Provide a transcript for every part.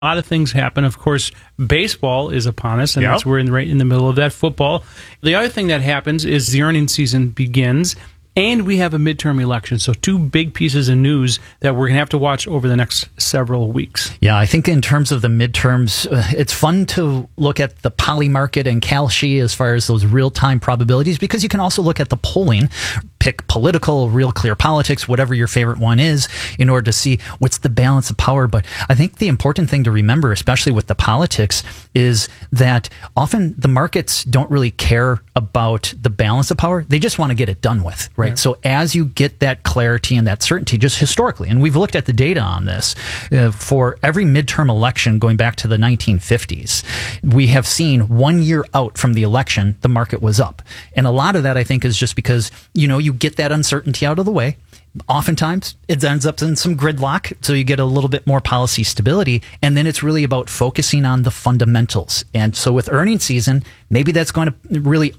A lot of things happen. Of course, baseball is upon us, and that's we're right in the middle of that. Football. The other thing that happens is the earnings season begins, and we have a midterm election. So two big pieces of news that we're going to have to watch over the next several weeks. Yeah, I think in terms of the midterms, it's fun to look at the Polymarket and Kalshi as far as those real-time probabilities, because you can also look at the polling, pick political, Real Clear Politics, whatever your favorite one is, in order to see what's the balance of power. But I think the important thing to remember, especially with the politics, is that often the markets don't really care about the balance of power. They just want to get it done with, right? Yeah. So as you get that clarity and that certainty, just historically, and we've looked at the data on this, for every midterm election going back to the 1950s, we have seen 1 year out from the election, the market was up. And a lot of that, I think, is just because, you get that uncertainty out of the way. Oftentimes, it ends up in some gridlock, so you get a little bit more policy stability, and then it's really about focusing on the fundamentals. And so with earnings season, maybe that's going to really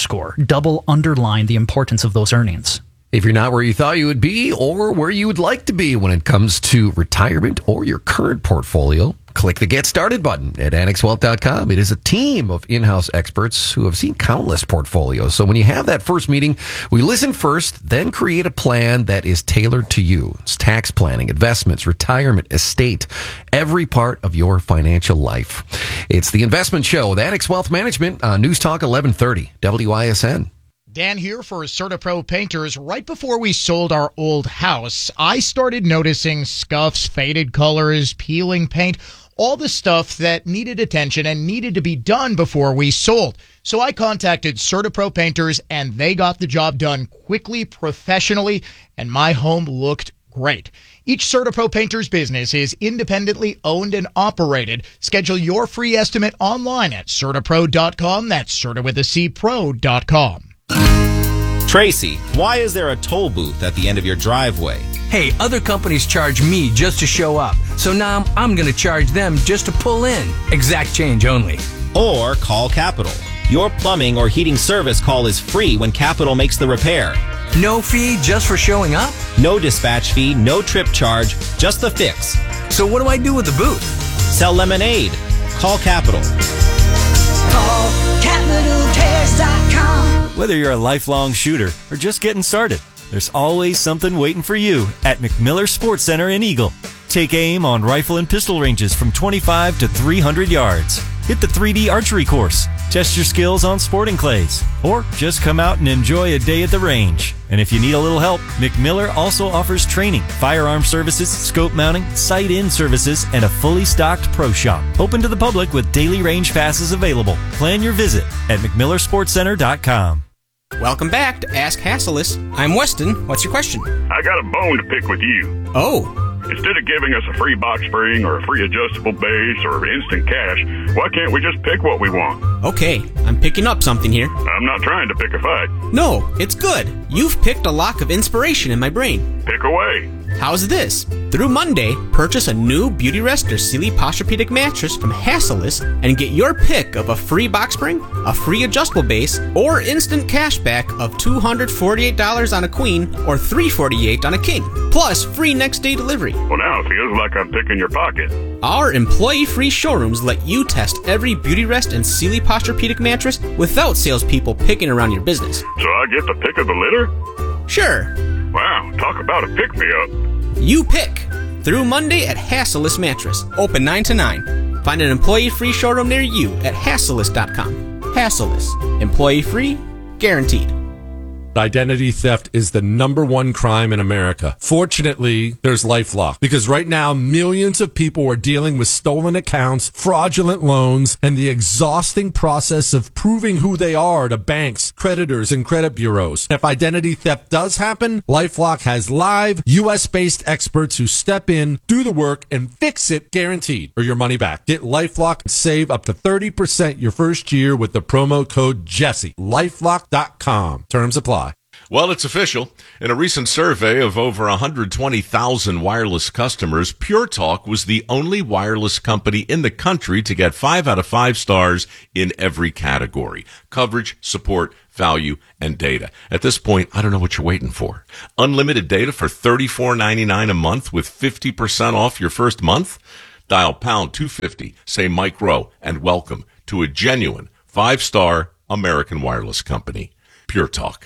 double underline the importance of those earnings. If you're not where you thought you would be or where you would like to be when it comes to retirement or your current portfolio, click the Get Started button at annexwealth.com. It is a team of in-house experts who have seen countless portfolios. So when you have that first meeting, we listen first, then create a plan that is tailored to you. It's tax planning, investments, retirement, estate, every part of your financial life. It's the Investment Show with Annex Wealth Management on News Talk 1130 WISN. Dan here for CertaPro Painters. Right before we sold our old house, I started noticing scuffs, faded colors, peeling paint, all the stuff that needed attention and needed to be done before we sold. So I contacted CertaPro Painters, and they got the job done quickly, professionally, and my home looked great. Each CertaPro Painters business is independently owned and operated. Schedule your free estimate online at CertaPro.com. That's Certa with a C, pro.com. Tracy, why is there a toll booth at the end of your driveway? Hey, other companies charge me just to show up, so now I'm going to charge them just to pull in. Exact change only. Or call Capital. Your plumbing or heating service call is free when Capital makes the repair. No fee just for showing up? No dispatch fee, no trip charge, just the fix. So what do I do with the booth? Sell lemonade. Call Capital. Call CapitalCares.com. Whether you're a lifelong shooter or just getting started, there's always something waiting for you at McMiller Sports Center in Eagle. Take aim on rifle and pistol ranges from 25 to 300 yards. Hit the 3D archery course. Test your skills on sporting clays. Or just come out and enjoy a day at the range. And if you need a little help, McMiller also offers training, firearm services, scope mounting, sight-in services, and a fully stocked pro shop. Open to the public with daily range passes available. Plan your visit at McMillerSportsCenter.com. Welcome back to Ask Hasselus. I'm Weston. What's your question? I got a bone to pick with you. Oh. Instead of giving us a free box spring or a free adjustable base or instant cash, why can't we just pick what we want? Okay, I'm picking up something here. I'm not trying to pick a fight. No, it's good. You've picked a lock of inspiration in my brain. Pick away. How's this? Through Monday, purchase a new Beautyrest or Sealy Posturepedic mattress from Hasselus and get your pick of a free box spring, a free adjustable base, or instant cash back of $248 on a queen or $348 on a king, plus free next day delivery. Well, now it feels like I'm picking your pocket. Our employee-free showrooms let you test every Beautyrest and Sealy Posturepedic mattress without salespeople picking around your business. So I get the pick of the litter? Sure. Wow, talk about a pick-me-up. You pick. Through Monday at Hasselus Mattress. Open 9 to 9. Find an employee-free showroom near you at Hasselus.com. Hasselus. Employee-free, guaranteed. Identity theft is the #1 crime in America. Fortunately, there's LifeLock, because right now millions of people are dealing with stolen accounts, fraudulent loans, and the exhausting process of proving who they are to banks, creditors, and credit bureaus. If identity theft does happen, LifeLock has live US-based experts who step in, do the work, and fix it guaranteed, or your money back. Get LifeLock and save up to 30% your first year with the promo code Jesse. LifeLock.com. Terms apply. Well, it's official. In a recent survey of over 120,000 wireless customers, Pure Talk was the only wireless company in the country to get 5 out of 5 stars in every category: coverage, support, value, and data. At this point, I don't know what you're waiting for. Unlimited data for $34.99 a month with 50% off your first month? Dial pound 250, say Mike Rowe, and welcome to a genuine 5-star American wireless company. Pure Talk.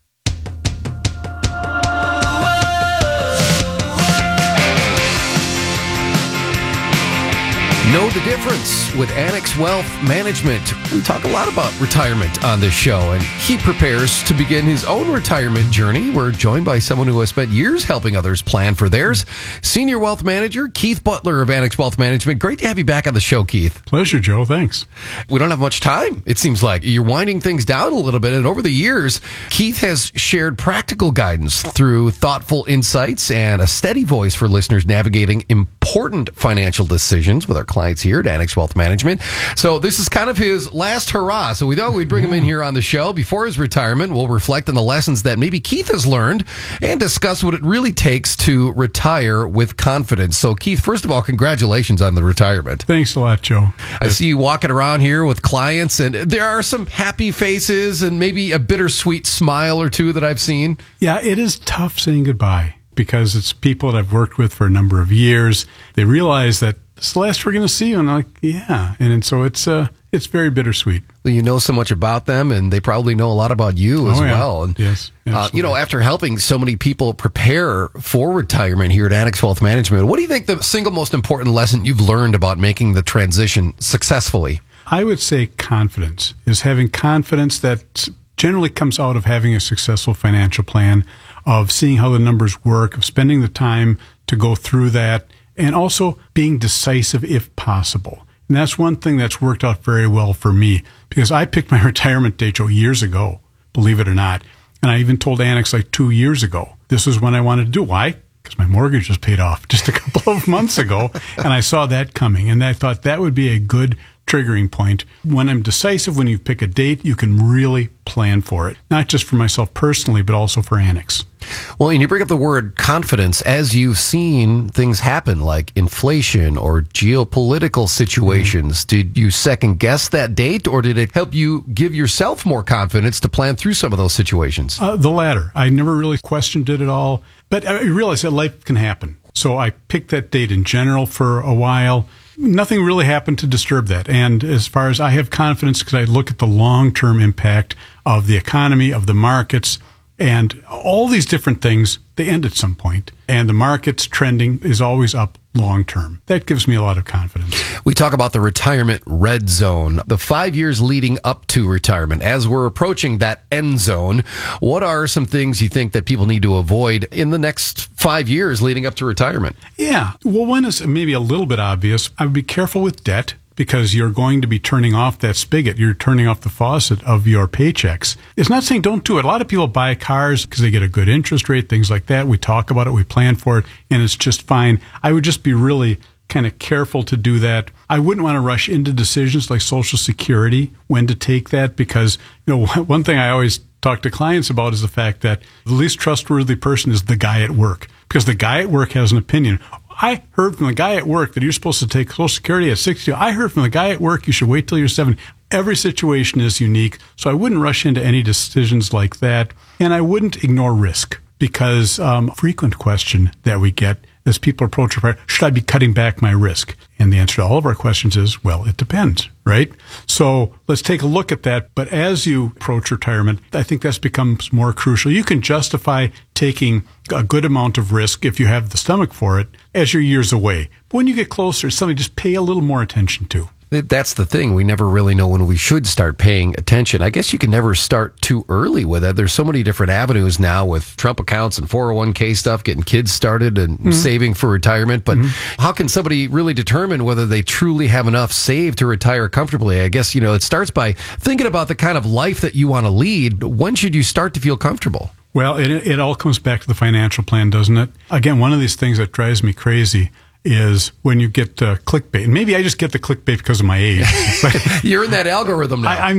Know the difference with Annex Wealth Management. We talk a lot about retirement on this show, and he prepares to begin his own retirement journey. We're joined by someone who has spent years helping others plan for theirs. Senior Wealth Manager Keith Butler of Annex Wealth Management. Great to have you back on the show, Keith. Pleasure, Joe. Thanks. We don't have much time, it seems like. You're winding things down a little bit, and over the years, Keith has shared practical guidance through thoughtful insights and a steady voice for listeners navigating important financial decisions with our clients here at Annex Wealth Management. So this is kind of his last hurrah. So we thought we'd bring him in here on the show before his retirement. We'll reflect on the lessons that maybe Keith has learned and discuss what it really takes to retire with confidence. So Keith, first of all, congratulations on the retirement. Thanks a lot, Joe. I see you walking around here with clients, and there are some happy faces and maybe a bittersweet smile or two that I've seen. Yeah, it is tough saying goodbye because it's people that I've worked with for a number of years. They realize that it's the last we're going to see you, and I'm like, yeah. And so it's very bittersweet. Well, you know so much about them, and they probably know a lot about you as well. And, yes. After helping so many people prepare for retirement here at Annex Wealth Management, what do you think the single most important lesson you've learned about making the transition successfully? I would say confidence is having confidence that generally comes out of having a successful financial plan, of seeing how the numbers work, of spending the time to go through that, and also being decisive if possible. And that's one thing that's worked out very well for me, because I picked my retirement date, Joe, years ago, believe it or not. And I even told Annex like 2 years ago, this is when I wanted to do. Why? Because my mortgage was paid off just a couple of months ago, and I saw that coming. And I thought that would be a good triggering point. When I'm decisive, when you pick a date, you can really plan for it, not just for myself personally, but also for Annex. Well, and you bring up the word confidence. As you've seen things happen like inflation or geopolitical situations, did you second guess that date, or did it help you give yourself more confidence to plan through some of those situations? The latter. I never really questioned it at all, but I realized that life can happen. So I picked that date in general for a while. Nothing really happened to disturb that. And as far as I have confidence, because I look at the long-term impact of the economy, of the markets, and all these different things, they end at some point. And the market's trending is always up long-term. That gives me a lot of confidence. We talk about the retirement red zone, the 5 years leading up to retirement. As we're approaching that end zone, what are some things you think that people need to avoid in the next 5 years leading up to retirement? Yeah. Well, one is maybe a little bit obvious. I would be careful with debt, because you're going to be turning off that spigot. You're turning off the faucet of your paychecks. It's not saying don't do it. A lot of people buy cars because they get a good interest rate, things like that. We talk about it, we plan for it, and it's just fine. I would just be really kind of careful to do that. I wouldn't want to rush into decisions like Social Security, when to take that, because one thing I always talk to clients about is the fact that the least trustworthy person is the guy at work, because the guy at work has an opinion. I heard from the guy at work that you're supposed to take Social Security at 60. I heard from the guy at work you should wait till you're 70. Every situation is unique, so I wouldn't rush into any decisions like that. And I wouldn't ignore risk, because a frequent question that we get as people approach retirement, should I be cutting back my risk? And the answer to all of our questions is, well, it depends, right? So let's take a look at that. But as you approach retirement, I think that becomes more crucial. You can justify taking a good amount of risk if you have the stomach for it as you're years away. But when you get closer, it's something just pay a little more attention to. That's the thing. We never really know when we should start paying attention. I guess you can never start too early with it. There's so many different avenues now with Trump accounts and 401k stuff, getting kids started and saving for retirement. But how can somebody really determine whether they truly have enough saved to retire comfortably? I guess, it starts by thinking about the kind of life that you want to lead. When should you start to feel comfortable? Well, it all comes back to the financial plan, doesn't it? Again, one of these things that drives me crazy is when you get clickbait. And maybe I just get the clickbait because of my age. You're in that algorithm now. I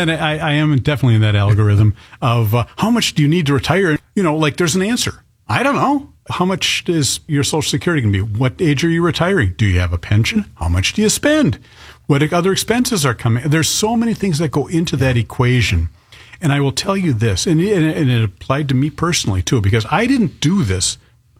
am definitely in that algorithm of how much do you need to retire? There's an answer. I don't know. How much is your Social Security going to be? What age are you retiring? Do you have a pension? How much do you spend? What other expenses are coming? There's so many things that go into that equation. And I will tell you this, and it applied to me personally too, because I didn't do this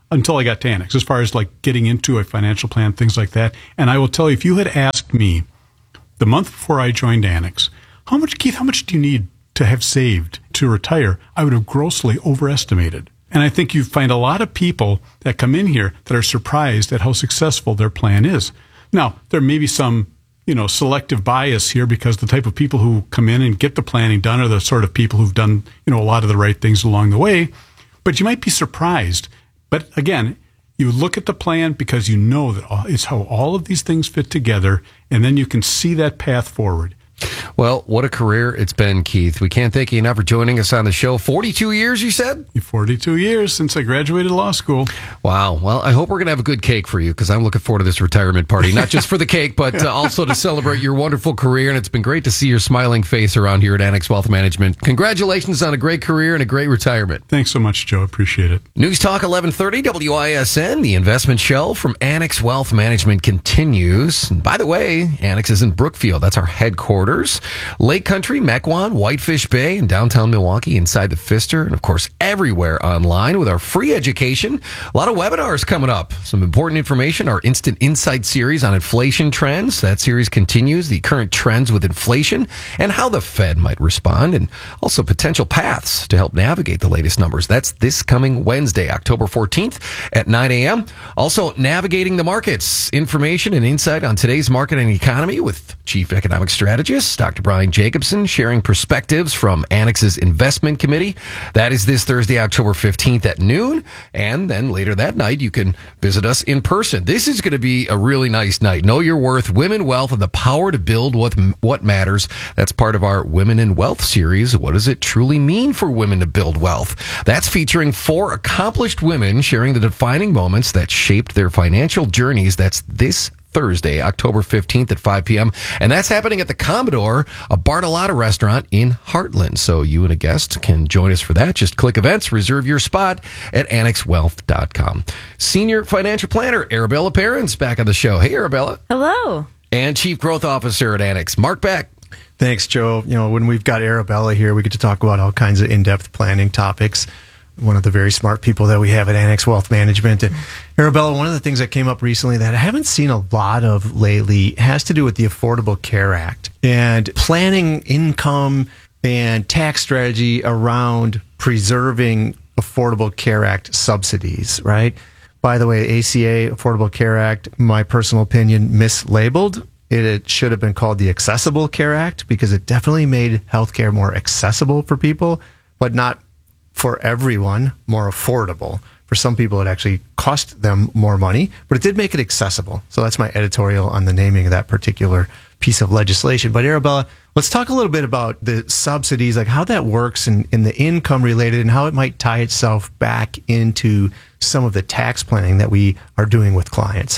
until I got to Annex, as far as like getting into a financial plan, things like that. And I will tell you, if you had asked me the month before I joined Annex, Keith, how much do you need to have saved to retire? I would have grossly overestimated. And I think you find a lot of people that come in here that are surprised at how successful their plan is. Now, there may be some, selective bias here, because the type of people who come in and get the planning done are the sort of people who've done, a lot of the right things along the way. But you might be surprised. But again, you look at the plan because you know that it's how all of these things fit together, and then you can see that path forward. Well, what a career it's been, Keith. We can't thank you enough for joining us on the show. 42 years, you said? 42 years since I graduated law school. Wow. Well, I hope we're going to have a good cake for you, because I'm looking forward to this retirement party. Not just for the cake, but also to celebrate your wonderful career. And it's been great to see your smiling face around here at Annex Wealth Management. Congratulations on a great career and a great retirement. Thanks so much, Joe. Appreciate it. News Talk 1130 WISN, the investment show from Annex Wealth Management continues. And by the way, Annex is in Brookfield. That's our headquarters. Lake Country, Mequon, Whitefish Bay, and downtown Milwaukee, inside the Pfister, and of course everywhere online with our free education. A lot of webinars coming up. Some important information, our Instant Insight series on inflation trends. That series continues, the current trends with inflation and how the Fed might respond, and also potential paths to help navigate the latest numbers. That's this coming Wednesday, October 14th at 9 a.m. Also, Navigating the Markets, information and insight on today's market and economy with Chief Economic Strategist Dr. Brian Jacobson, sharing perspectives from Annex's Investment Committee. That is this Thursday, October 15th at noon. And then later that night, you can visit us in person. This is going to be a really nice night. Know Your Worth, Women, Wealth, and the Power to Build What Matters. That's part of our Women in Wealth series. What does it truly mean for women to build wealth? That's featuring 4 accomplished women sharing the defining moments that shaped their financial journeys. That's this Thursday, October 15th at 5 p.m. And that's happening at the Commodore, a Bartolotta restaurant in Heartland. So you and a guest can join us for that. Just click events, reserve your spot at annexwealth.com. Senior Financial Planner Arabella Perrins back on the show. Hey, Arabella. Hello. And Chief Growth Officer at Annex, Mark Beck. Thanks, Joe. When we've got Arabella here, we get to talk about all kinds of in-depth planning topics. One of the very smart people that we have at Annex Wealth Management. And Arabella, one of the things that came up recently that I haven't seen a lot of lately has to do with the Affordable Care Act and planning income and tax strategy around preserving Affordable Care Act subsidies, right? By the way, ACA, Affordable Care Act, my personal opinion, mislabeled. It should have been called the Accessible Care Act, because it definitely made healthcare more accessible for people, but not for everyone, more affordable. For some people, it actually cost them more money, but it did make it accessible. So that's my editorial on the naming of that particular piece of legislation. But Arabella, let's talk a little bit about the subsidies, like how that works and the income related, and how it might tie itself back into some of the tax planning that we are doing with clients.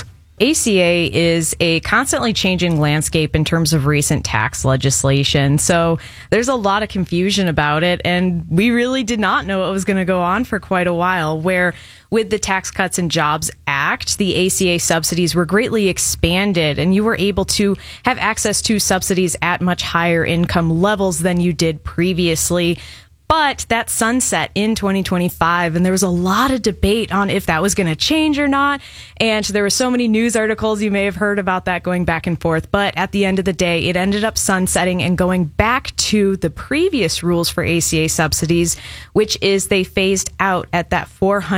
ACA is a constantly changing landscape in terms of recent tax legislation. So there's a lot of confusion about it. And we really did not know what was going to go on for quite a while, where with the Tax Cuts and Jobs Act, the ACA subsidies were greatly expanded, and you were able to have access to subsidies at much higher income levels than you did previously. But that sunset in 2025, and there was a lot of debate on if that was going to change or not. And there were so many news articles, you may have heard about that going back and forth. But at the end of the day, it ended up sunsetting and going back to the previous rules for ACA subsidies, which is they phased out at that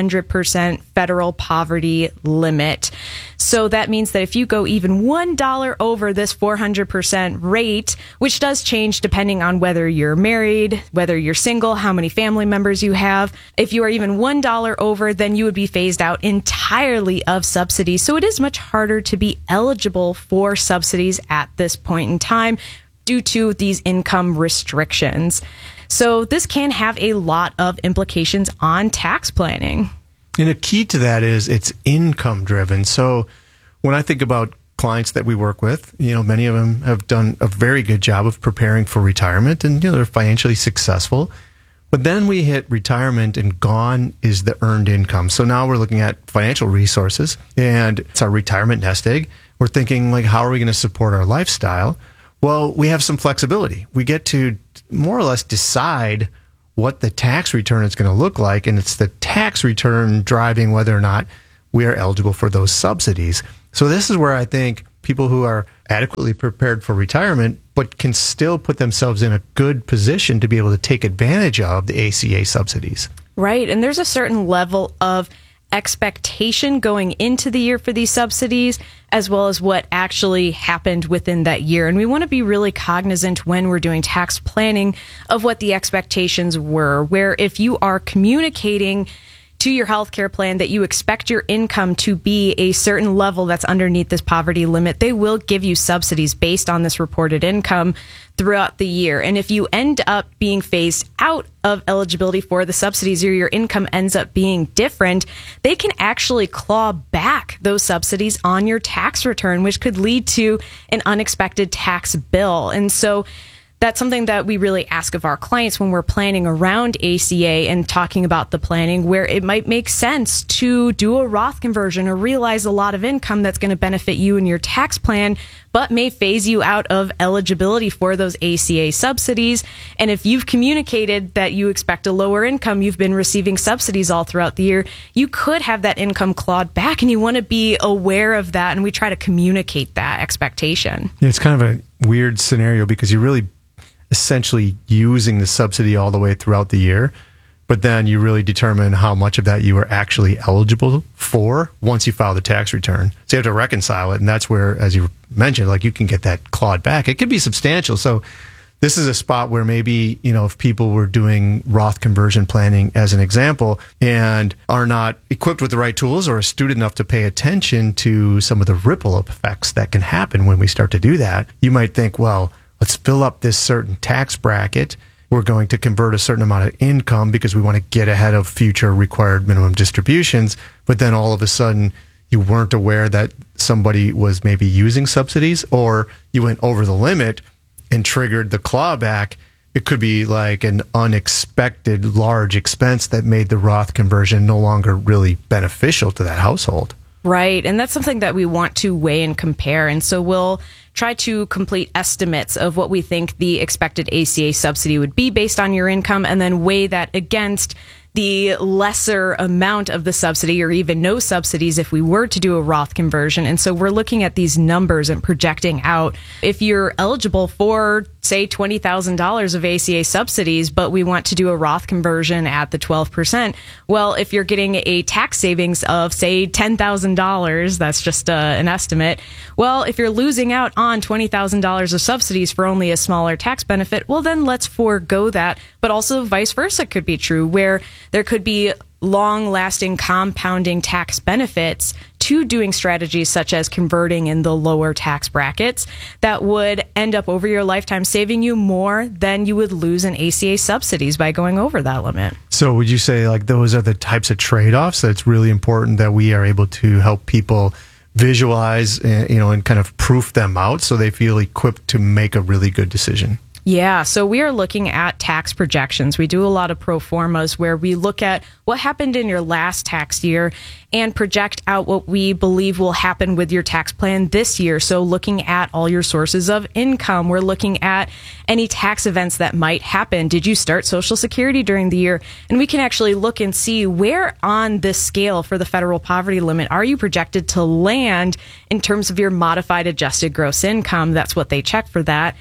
400% federal poverty limit. So that means that if you go even $1 over this 400% rate, which does change depending on whether you're married, whether you're single, how many family members you have, if you are even $1 over, then you would be phased out entirely of subsidies. So it is much harder to be eligible for subsidies at this point in time due to these income restrictions. So this can have a lot of implications on tax planning. And a key to that is it's income driven. So when I think about clients that we work with, many of them have done a very good job of preparing for retirement, and they're financially successful. But then we hit retirement, and gone is the earned income. So now we're looking at financial resources, and it's our retirement nest egg. We're thinking, like, how are we going to support our lifestyle? Well, we have some flexibility. We get to more or less decide what the tax return is going to look like, and it's the tax return driving whether or not we are eligible for those subsidies. So this is where I think people who are adequately prepared for retirement but can still put themselves in a good position to be able to take advantage of the ACA subsidies. Right, and there's a certain level of expectation going into the year for these subsidies, as well as what actually happened within that year. And we want to be really cognizant when we're doing tax planning of what the expectations were, where if you are communicating to your healthcare plan that you expect your income to be a certain level that's underneath this poverty limit, they will give you subsidies based on this reported income throughout the year. And if you end up being phased out of eligibility for the subsidies or your income ends up being different, they can actually claw back those subsidies on your tax return, which could lead to an unexpected tax bill. And so that's something that we really ask of our clients when we're planning around ACA and talking about the planning, where it might make sense to do a Roth conversion or realize a lot of income that's going to benefit you in your tax plan, but may phase you out of eligibility for those ACA subsidies. And if you've communicated that you expect a lower income, you've been receiving subsidies all throughout the year, you could have that income clawed back, and you want to be aware of that. And we try to communicate that expectation. Yeah, it's kind of a weird scenario because you're really essentially using the subsidy all the way throughout the year, but then you really determine how much of that you are actually eligible for once you file the tax return. So you have to reconcile it, and that's where, as you mentioned, like you can get that clawed back. It could be substantial. So this is a spot where maybe, if people were doing Roth conversion planning as an example and are not equipped with the right tools or astute enough to pay attention to some of the ripple effects that can happen when we start to do that, you might think, well, let's fill up this certain tax bracket. We're going to convert a certain amount of income because we want to get ahead of future required minimum distributions. But then all of a sudden, you weren't aware that somebody was maybe using subsidies, or you went over the limit and triggered the clawback. It could be like an unexpected large expense that made the Roth conversion no longer really beneficial to that household. Right. And that's something that we want to weigh and compare. And so we'll try to complete estimates of what we think the expected ACA subsidy would be based on your income, and then weigh that against the lesser amount of the subsidy, or even no subsidies if we were to do a Roth conversion. And so we're looking at these numbers and projecting out if you're eligible for, say, $20,000 of ACA subsidies, but we want to do a Roth conversion at the 12%. Well, if you're getting a tax savings of, say, $10,000, that's just an estimate. Well, if you're losing out on $20,000 of subsidies for only a smaller tax benefit, well, then let's forego that. But also vice versa could be true, where there could be long-lasting compounding tax benefits to doing strategies such as converting in the lower tax brackets that would end up over your lifetime saving you more than you would lose in ACA subsidies by going over that limit. So would you say like those are the types of trade-offs that it's really important that we are able to help people visualize, and kind of proof them out so they feel equipped to make a really good decision? Yeah, so we are looking at tax projections. We do a lot of pro formas where we look at what happened in your last tax year and project out what we believe will happen with your tax plan this year. So looking at all your sources of income, we're looking at any tax events that might happen. Did you start Social Security during the year? And we can actually look and see where on this scale for the federal poverty limit are you projected to land in terms of your modified adjusted gross income. That's what they check for that.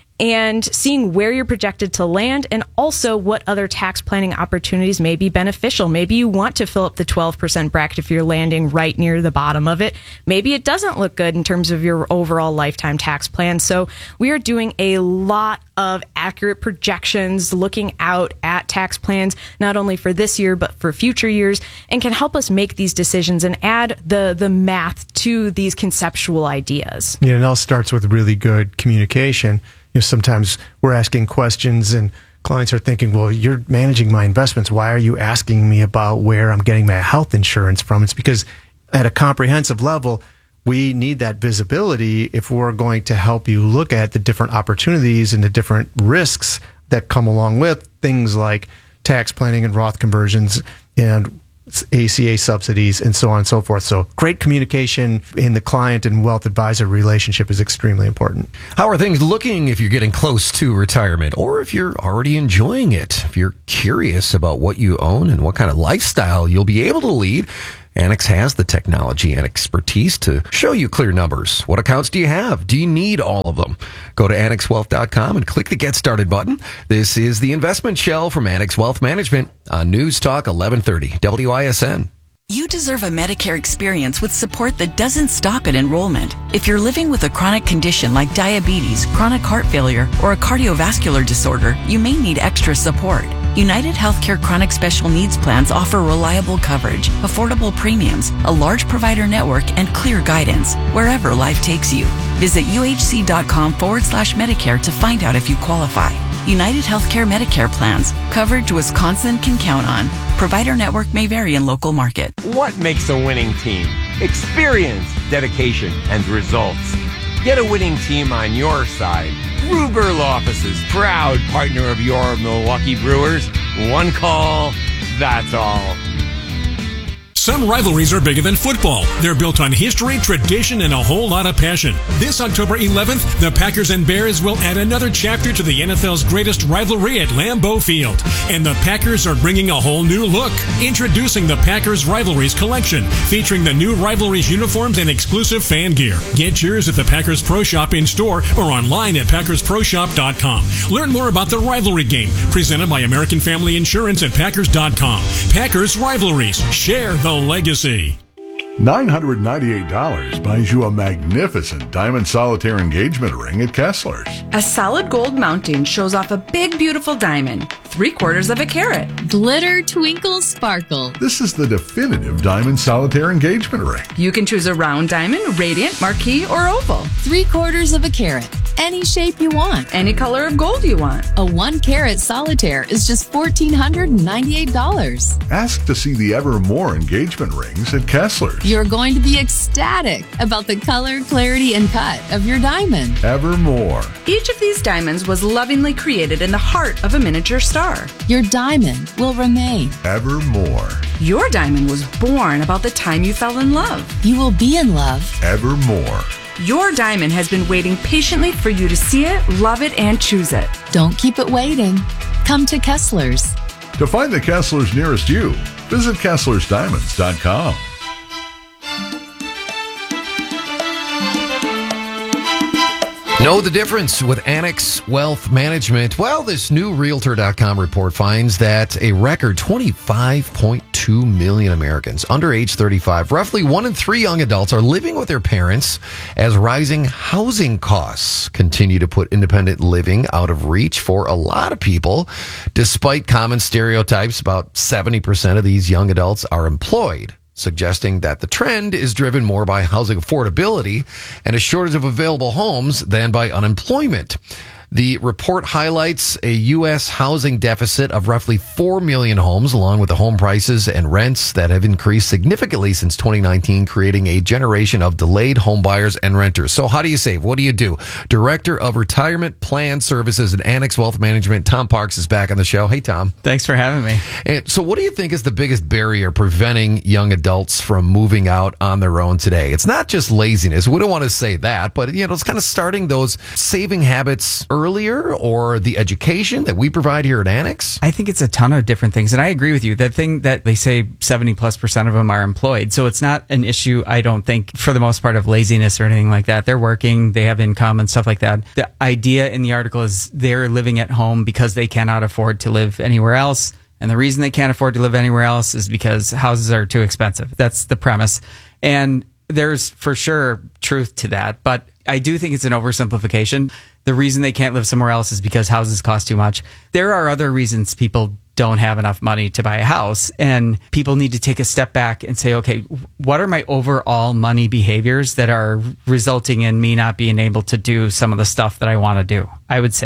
And seeing where you're projected to land, and also what other tax planning opportunities may be beneficial. Maybe you want to fill up the 12% bracket if you're landing right near the bottom of it. Maybe it doesn't look good in terms of your overall lifetime tax plan. So we are doing a lot of accurate projections, looking out at tax plans, not only for this year, but for future years, and can help us make these decisions and add the math to these conceptual ideas. Yeah, it all starts with really good communication. Sometimes we're asking questions and clients are thinking, well, you're managing my investments. Why are you asking me about where I'm getting my health insurance from? It's because at a comprehensive level, we need that visibility if we're going to help you look at the different opportunities and the different risks that come along with things like tax planning and Roth conversions. And ACA subsidies, and so on and so forth. So great communication in the client and wealth advisor relationship is extremely important. How are things looking if you're getting close to retirement, or if you're already enjoying it? If you're curious about what you own and what kind of lifestyle you'll be able to lead, Annex has the technology and expertise to show you clear numbers. What accounts do you have? Do you need all of them? Go to AnnexWealth.com and click the Get Started button. This is the Investment Shell from Annex Wealth Management on News Talk 1130 WISN. You deserve a Medicare experience with support that doesn't stop at enrollment. If you're living with a chronic condition like diabetes, chronic heart failure, or a cardiovascular disorder, you may need extra support. United Healthcare Chronic Special Needs Plans offer reliable coverage, affordable premiums, a large provider network, and clear guidance wherever life takes you. Visit uhc.com/Medicare to find out if you qualify. United Healthcare Medicare plans. Coverage Wisconsin can count on. Provider network may vary in local market. What makes a winning team? Experience, dedication, and results. Get a winning team on your side. Ruberl Offices, proud partner of your Milwaukee Brewers. One call, that's all. Some rivalries are bigger than football. They're built on history, tradition, and a whole lot of passion. This October 11th, the Packers and Bears will add another chapter to the NFL's greatest rivalry at Lambeau Field. And the Packers are bringing a whole new look. Introducing the Packers Rivalries Collection, featuring the new Rivalries uniforms and exclusive fan gear. Get yours at the Packers Pro Shop in store or online at PackersProShop.com. Learn more about the rivalry game, presented by American Family Insurance at Packers.com. Packers Rivalries. Share the legacy. $998 buys you a magnificent diamond solitaire engagement ring at Kessler's. A solid gold mounting shows off a big, beautiful diamond, 3/4 carat. Glitter, twinkle, sparkle. This is the definitive diamond solitaire engagement ring. You can choose a round diamond, radiant, marquise, or oval. 3/4 carat. Any shape you want. Any color of gold you want. A 1-carat solitaire is just $1,498. Ask to see the Evermore engagement rings at Kessler's. You're going to be ecstatic about the color, clarity, and cut of your diamond. Evermore. Each of these diamonds was lovingly created in the heart of a miniature star. Your diamond will remain. Evermore. Your diamond was born about the time you fell in love. You will be in love. Evermore. Your diamond has been waiting patiently for you to see it, love it, and choose it. Don't keep it waiting. Come to Kessler's. To find the Kessler's nearest you, visit KesslersDiamonds.com. Know the difference with Annex Wealth Management? Well, this new Realtor.com report finds that a record 25.2 million Americans under age 35, roughly 1 in 3 young adults, are living with their parents as rising housing costs continue to put independent living out of reach for a lot of people. Despite common stereotypes, about 70% of these young adults are employed, suggesting that the trend is driven more by housing affordability and a shortage of available homes than by unemployment. The report highlights a U.S. housing deficit of roughly 4 million homes, along with the home prices and rents that have increased significantly since 2019, creating a generation of delayed home buyers and renters. So how do you save? What do you do? Director of Retirement Plan Services at Annex Wealth Management, Tom Parks, is back on the show. Hey, Tom. Thanks for having me. And so what do you think is the biggest barrier preventing young adults from moving out on their own today? It's not just laziness. We don't want to say that, but it's kind of starting those saving habits earlier, or the education that we provide here at Annex? I think it's a ton of different things. And I agree with you. The thing that they say 70+% of them are employed. So it's not an issue, I don't think, for the most part, of laziness or anything like that. They're working, they have income and stuff like that. The idea in the article is they're living at home because they cannot afford to live anywhere else. And the reason they can't afford to live anywhere else is because houses are too expensive. That's the premise. And there's for sure truth to that. But I do think it's an oversimplification. The reason they can't live somewhere else is because houses cost too much. There are other reasons people don't have enough money to buy a house, and people need to take a step back and say, okay, what are my overall money behaviors that are resulting in me not being able to do some of the stuff that I want to do? I would say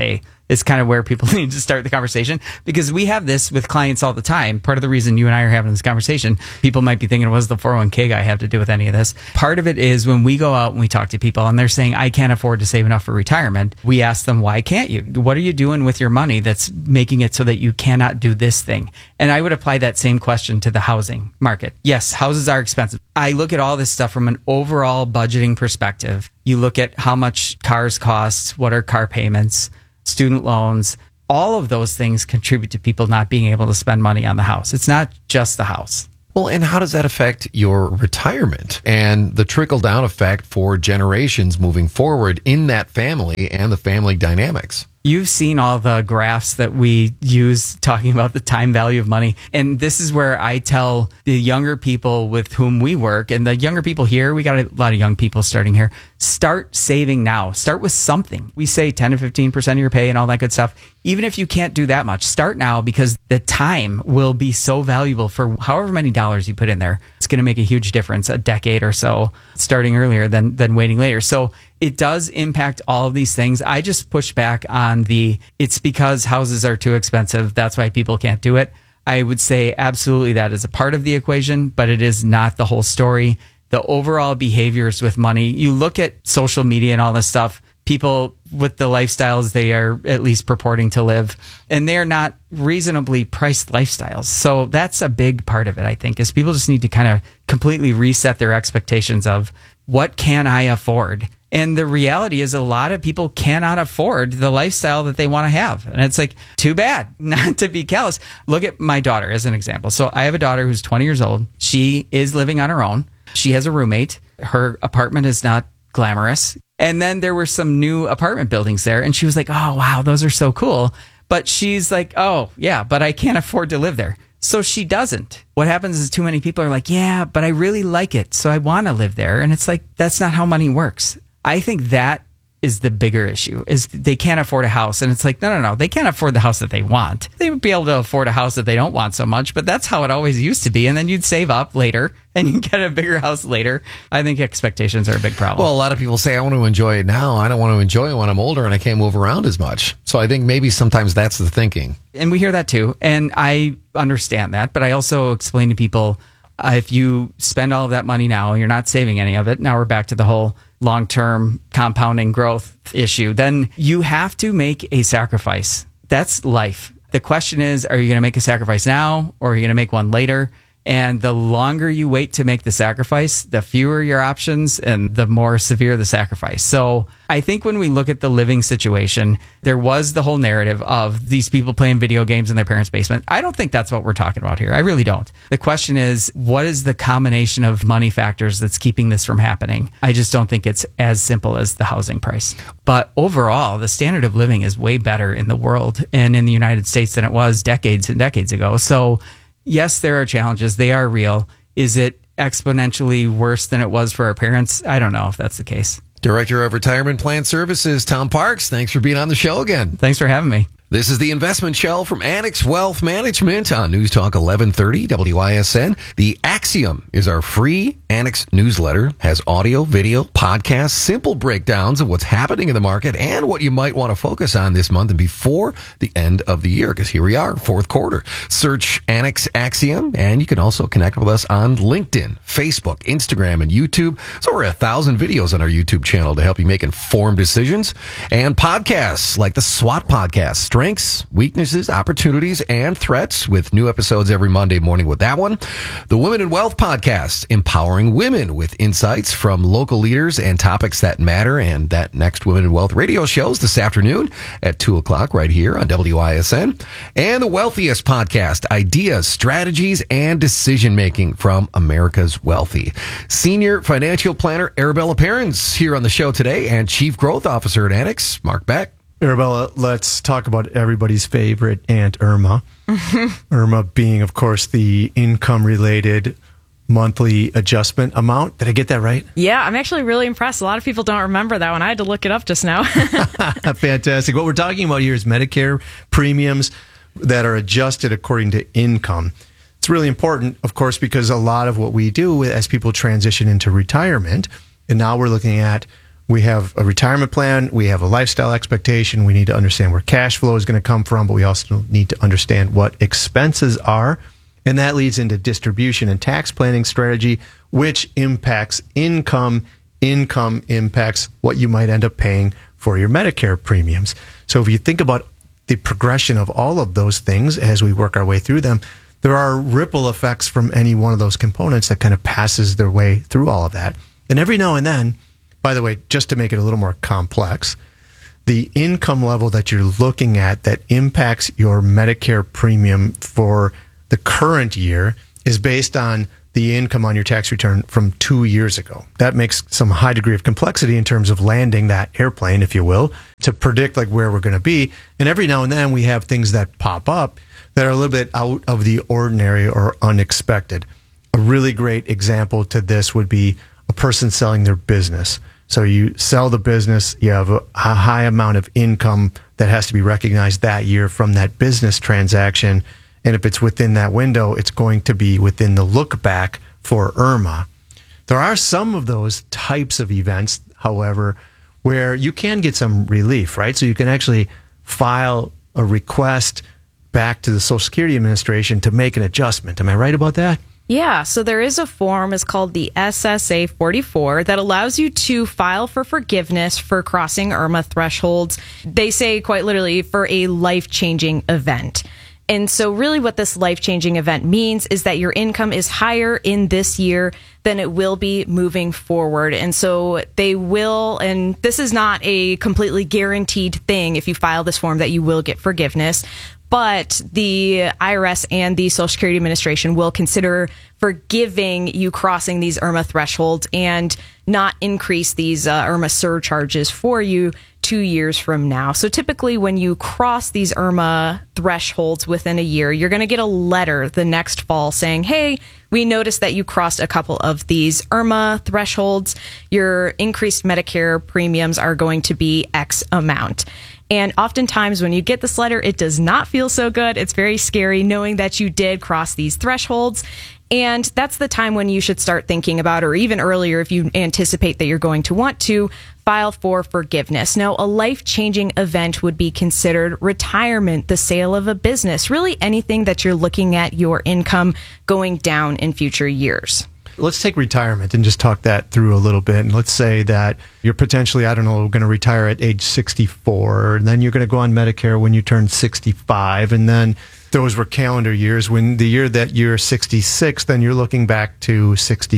is kind of where people need to start the conversation, because we have this with clients all the time. Part of the reason you and I are having this conversation, people might be thinking, what does the 401k guy have to do with any of this? Part of it is when we go out and we talk to people and they're saying, I can't afford to save enough for retirement. We ask them, why can't you? What are you doing with your money that's making it so that you cannot do this thing? And I would apply that same question to the housing market. Yes, houses are expensive. I look at all this stuff from an overall budgeting perspective. You look at how much cars cost, what are car payments, student loans, all of those things contribute to people not being able to spend money on the house. It's not just the house. Well, and how does that affect your retirement and the trickle down effect for generations moving forward in that family and the family dynamics? You've seen all the graphs that we use talking about the time value of money. And this is where I tell the younger people with whom we work, and the younger people here, we got a lot of young people starting here, start saving now. Start with something. We say 10 to 15% of your pay and all that good stuff. Even if you can't do that much, start now, because the time will be so valuable for however many dollars you put in there. It's going to make a huge difference a decade or so starting earlier than waiting later. So it does impact all of these things. I just push back on it's because houses are too expensive. That's why people can't do it. I would say absolutely that is a part of the equation, but it is not the whole story. The overall behaviors with money, you look at social media and all this stuff, people with the lifestyles they are at least purporting to live, and they're not reasonably priced lifestyles. So that's a big part of it, I think, is people just need to kind of completely reset their expectations of what can I afford? And the reality is a lot of people cannot afford the lifestyle that they want to have. And it's like, too bad, not to be callous. Look at my daughter as an example. So I have a daughter who's 20 years old. She is living on her own. She has a roommate. Her apartment is not glamorous. And then there were some new apartment buildings there. And she was like, oh, wow, those are so cool. But she's like, oh, yeah, but I can't afford to live there. So she doesn't. What happens is too many people are like, yeah, but I really like it, so I want to live there. And it's like, that's not how money works. I think that is the bigger issue, is they can't afford a house. And it's like, no. They can't afford the house that they want. They would be able to afford a house that they don't want so much, but that's how it always used to be. And then you'd save up later and you get a bigger house later. I think expectations are a big problem. Well, a lot of people say, I want to enjoy it now. I don't want to enjoy it when I'm older and I can't move around as much. So I think maybe sometimes that's the thinking. And we hear that too. And I understand that. But I also explain to people, if you spend all of that money now and you're not saving any of it, now we're back to the whole long-term compounding growth issue, then you have to make a sacrifice. That's life. The question is, are you going to make a sacrifice now or are you going to make one later? And the longer you wait to make the sacrifice, the fewer your options and the more severe the sacrifice. So I think when we look at the living situation, there was the whole narrative of these people playing video games in their parents' basement. I don't think that's what we're talking about here. I really don't. The question is, what is the combination of money factors that's keeping this from happening? I just don't think it's as simple as the housing price. But overall, the standard of living is way better in the world and in the United States than it was decades and decades ago. So yes, there are challenges. They are real. Is it exponentially worse than it was for our parents? I don't know if that's the case. Director of Retirement Plan Services, Tom Parks, thanks for being on the show again. Thanks for having me. This is the Investment Show from Annex Wealth Management on News Talk 1130 WISN. The Axiom is our free Annex newsletter. Has audio, video, podcasts, simple breakdowns of what's happening in the market and what you might want to focus on this month and before the end of the year, because here we are, fourth quarter. Search Annex Axiom, and you can also connect with us on LinkedIn, Facebook, Instagram, and YouTube. There's over 1,000 videos on our YouTube channel to help you make informed decisions, and podcasts like the SWOT podcast, Strengths, Weaknesses, Opportunities, and Threats, with new episodes every Monday morning with that one. The Women in Wealth podcast, empowering women with insights from local leaders and topics that matter. And that next Women in Wealth radio shows this afternoon at 2 o'clock right here on WISN. And the Wealthiest podcast, ideas, strategies, and decision-making from America's Wealthy. Senior Financial Planner Arabella Perrins here on the show today, and Chief Growth Officer at Annex, Mark Beck. Arabella, let's talk about everybody's favorite Aunt Irma. Irma being, of course, the income-related monthly adjustment amount. Did I get that right? Yeah, I'm actually really impressed. A lot of people don't remember that one. I had to look it up just now. Fantastic. What we're talking about here is Medicare premiums that are adjusted according to income. It's really important, of course, because a lot of what we do as people transition into retirement, and now we're looking at We have a retirement plan. We have a lifestyle expectation. We need to understand where cash flow is going to come from, but we also need to understand what expenses are. And that leads into distribution and tax planning strategy, which impacts income. Income impacts what you might end up paying for your Medicare premiums. So if you think about the progression of all of those things as we work our way through them, there are ripple effects from any one of those components that kind of passes their way through all of that. And every now and then, by the way, just to make it a little more complex, the income level that you're looking at that impacts your Medicare premium for the current year is based on the income on your tax return from 2 years ago. That makes some high degree of complexity in terms of landing that airplane, if you will, to predict like where we're going to be. And every now and then we have things that pop up that are a little bit out of the ordinary or unexpected. A really great example to this would be a person selling their business. So you sell the business, you have a high amount of income that has to be recognized that year from that business transaction. And if it's within that window, it's going to be within the look back for IRMA. There are some of those types of events, however, where you can get some relief, right? So you can actually file a request back to the Social Security Administration to make an adjustment. Am I right about that? Yeah, so there is a form, it's called the SSA 44, that allows you to file for forgiveness for crossing IRMA thresholds. They say quite literally for a life-changing event. And so really what this life-changing event means is that your income is higher in this year than it will be moving forward. And so they will, and this is not a completely guaranteed thing if you file this form that you will get forgiveness, but the IRS and the Social Security Administration will consider forgiving you crossing these IRMA thresholds and not increase these IRMA surcharges for you 2 years from now. So typically when you cross these IRMA thresholds within a year, you're going to get a letter the next fall saying, hey, we noticed that you crossed a couple of these IRMA thresholds. Your increased Medicare premiums are going to be X amount. And oftentimes when you get this letter, it does not feel so good. It's very scary knowing that you did cross these thresholds. And that's the time when you should start thinking about, or even earlier if you anticipate that you're going to want to, file for forgiveness. Now, a life-changing event would be considered retirement, the sale of a business, really anything that you're looking at your income going down in future years. Let's take retirement and just talk that through a little bit. And let's say that you're potentially, going to retire at age 64, and then you're going to go on Medicare when you turn 65, and then those were calendar years. When the year that you're 66, then you're looking back to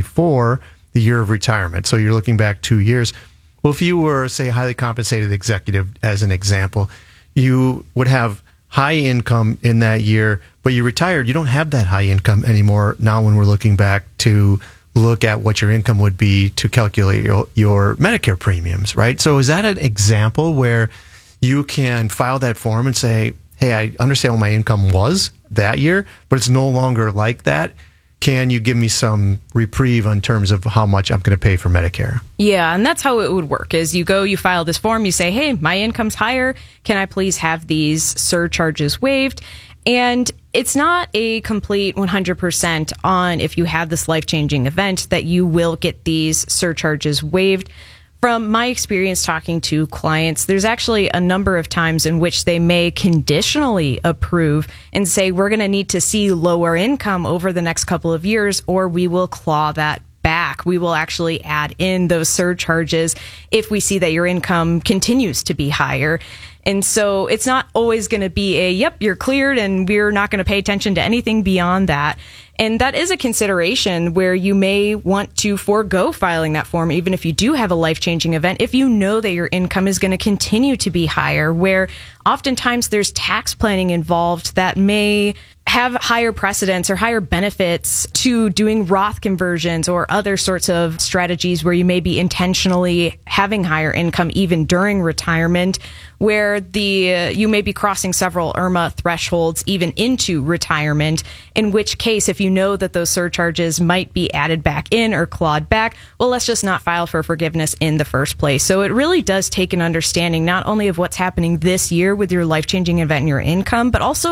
64, the year of retirement. So you're looking back 2 years. Well, if you were, say, a highly compensated executive, as an example, you would have high income in that year, but you retired. You don't have that high income anymore now when we're looking back to look at what your income would be to calculate your Medicare premiums, right? So is that an example where you can file that form and say, hey, I understand what my income was that year, but it's no longer like that. Can you give me some reprieve in terms of how much I'm going to pay for Medicare? Yeah, and that's how it would work is you file this form, you say, hey, my income's higher. Can I please have these surcharges waived? And it's not a complete 100% on if you have this life-changing event that you will get these surcharges waived. From my experience talking to clients, there's actually a number of times in which they may conditionally approve and say, we're going to need to see lower income over the next couple of years, or we will claw that back. We will actually add in those surcharges if we see that your income continues to be higher. And so it's not always going to be yep, you're cleared and we're not going to pay attention to anything beyond that. And that is a consideration where you may want to forego filing that form, even if you do have a life-changing event, if you know that your income is going to continue to be higher, where oftentimes there's tax planning involved that may have higher precedence or higher benefits to doing Roth conversions or other sorts of strategies where you may be intentionally having higher income even during retirement, where you may be crossing several IRMA thresholds even into retirement, in which case, if you know that those surcharges might be added back in or clawed back, well, let's just not file for forgiveness in the first place. So it really does take an understanding not only of what's happening this year with your life-changing event and your income, but also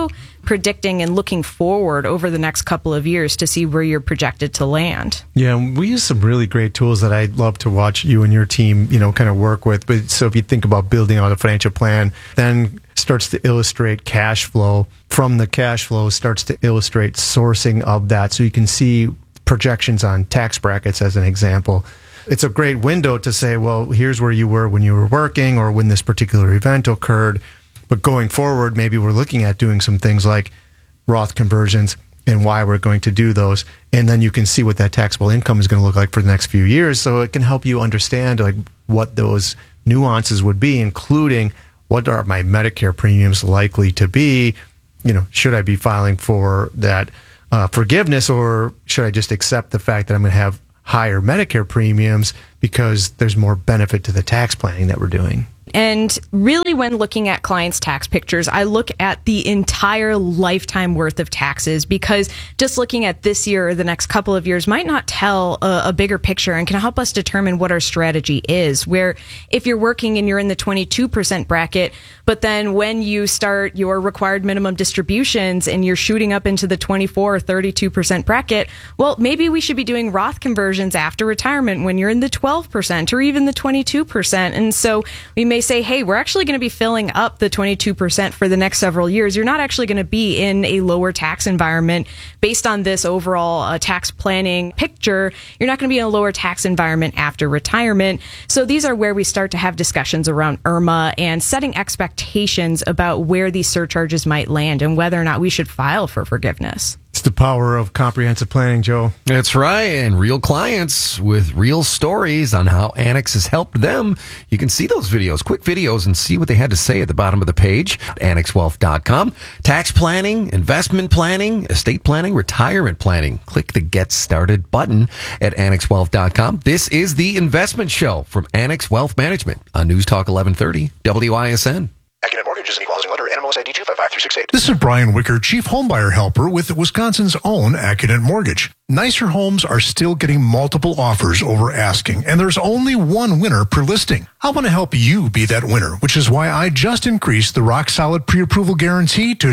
predicting and looking forward over the next couple of years to see where you're projected to land. Yeah, we use some really great tools that I'd love to watch you and your team, kind of work with. But so if you think about building out a financial plan, then starts to illustrate cash flow. From the cash flow starts to illustrate sourcing of that. So you can see projections on tax brackets as an example. It's a great window to say, well, here's where you were when you were working or when this particular event occurred. But going forward, maybe we're looking at doing some things like Roth conversions and why we're going to do those. And then you can see what that taxable income is going to look like for the next few years. So it can help you understand like what those nuances would be, including what are my Medicare premiums likely to be? Should I be filing for that forgiveness, or should I just accept the fact that I'm going to have higher Medicare premiums because there's more benefit to the tax planning that we're doing? And really, when looking at clients' tax pictures, I look at the entire lifetime worth of taxes, because just looking at this year or the next couple of years might not tell a bigger picture and can help us determine what our strategy is. Where if you're working and you're in the 22% bracket, but then when you start your required minimum distributions and you're shooting up into the 24 or 32% bracket, well, maybe we should be doing Roth conversions after retirement when you're in the 12% or even the 22%. And so we may say, hey, we're actually going to be filling up the 22% for the next several years. You're not actually going to be in a lower tax environment based on this overall tax planning picture. You're not going to be in a lower tax environment after retirement. So these are where we start to have discussions around IRMAA and setting expectations about where these surcharges might land and whether or not we should file for forgiveness. It's the power of comprehensive planning, Joe. That's right. And real clients with real stories on how Annex has helped them. You can see those videos, quick videos, and see what they had to say at the bottom of the page, annexwealth.com. Tax planning, investment planning, estate planning, retirement planning. Click the Get Started button at annexwealth.com. This is the Investment Show from Annex Wealth Management on News Talk 1130 WISN. Accunet Mortgage is an equal housing lender. NMLS ID 255368. This is Brian Wicker, Chief Homebuyer Helper with Wisconsin's own Accunet Mortgage. Nicer homes are still getting multiple offers over asking, and there's only one winner per listing. I want to help you be that winner, which is why I just increased the Rock Solid Pre-Approval Guarantee to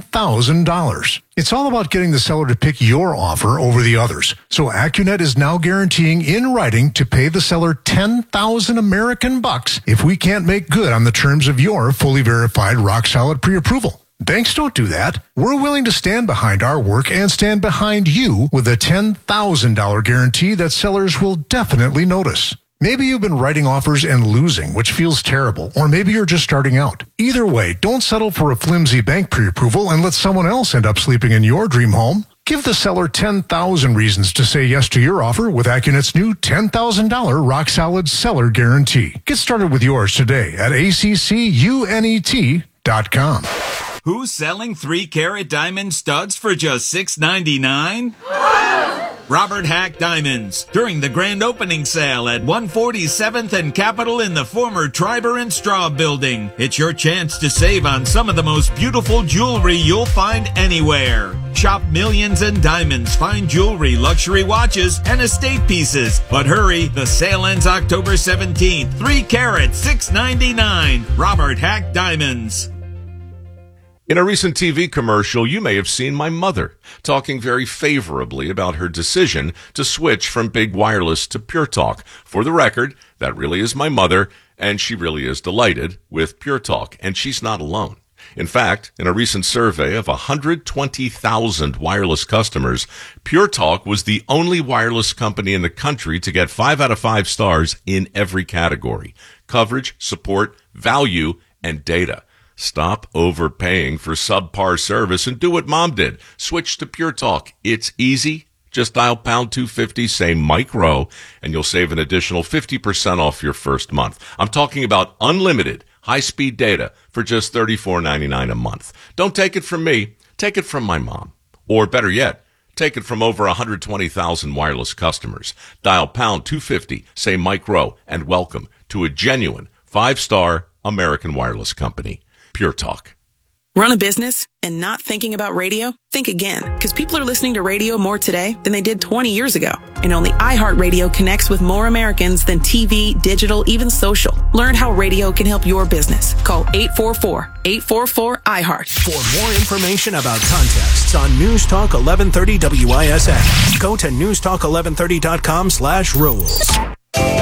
$10,000. It's all about getting the seller to pick your offer over the others. So Accunet is now guaranteeing in writing to pay the seller 10,000 American bucks if we can't make good on the terms of your fully verified Rock Solid Pre-Approval. Banks don't do that. We're willing to stand behind our work and stand behind you with a $10,000 guarantee that sellers will definitely notice. Maybe you've been writing offers and losing, which feels terrible, or maybe you're just starting out. Either way, don't settle for a flimsy bank pre-approval and let someone else end up sleeping in your dream home. Give the seller 10,000 reasons to say yes to your offer with Accunet's new $10,000 Rock Solid Seller Guarantee. Get started with yours today at accunet.com. Who's selling 3-carat diamond studs for just $6.99? Robert Hack Diamonds, during the grand opening sale at 147th and Capitol in the former Triber and Straub building. It's your chance to save on some of the most beautiful jewelry you'll find anywhere. Shop millions in diamonds, fine jewelry, luxury watches, and estate pieces. But hurry, the sale ends October 17th. 3-carat, $6.99. Robert Hack Diamonds. In a recent TV commercial, you may have seen my mother talking very favorably about her decision to switch from big wireless to Pure Talk. For the record, that really is my mother, and she really is delighted with Pure Talk, and she's not alone. In fact, in a recent survey of 120,000 wireless customers, Pure Talk was the only wireless company in the country to get 5 out of 5 stars in every category: coverage, support, value, and data. Stop overpaying for subpar service and do what Mom did. Switch to Pure Talk. It's easy. Just dial pound 250, say Mike Rowe, and you'll save an additional 50% off your first month. I'm talking about unlimited high-speed data for just $34.99 a month. Don't take it from me. Take it from my mom. Or better yet, take it from over 120,000 wireless customers. Dial pound 250, say Mike Rowe, and welcome to a genuine 5-star American wireless company. Pure Talk. Run a business and not thinking about radio? Think again, because people are listening to radio more today than they did 20 years ago. And only iHeartRadio connects with more Americans than TV, digital, even social. Learn how radio can help your business. Call 844-844-iHeart. For more information about contests on News Talk 1130 WISN, go to newstalk1130.com/rules.